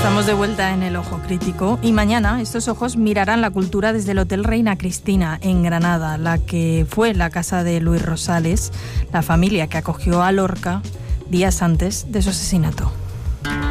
Estamos de vuelta en el Ojo Crítico y mañana estos ojos mirarán la cultura desde el Hotel Reina Cristina en Granada, la que fue la casa de Luis Rosales, la familia que acogió a Lorca días antes de su asesinato.